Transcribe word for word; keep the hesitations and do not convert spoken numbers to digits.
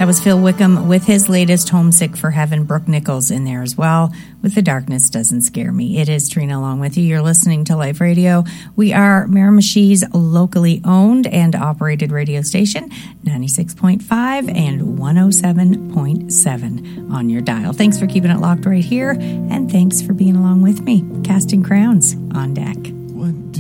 That was Phil Wickham with his latest Homesick for Heaven. Brooke Nichols in there as well with The Darkness Doesn't Scare Me. It is Trina along with you. You're listening to Life Radio. We are Miramichi's locally owned and operated radio station, ninety-six point five and one oh seven point seven on your dial. Thanks for keeping it locked right here, and thanks for being along with me. Casting Crowns on deck.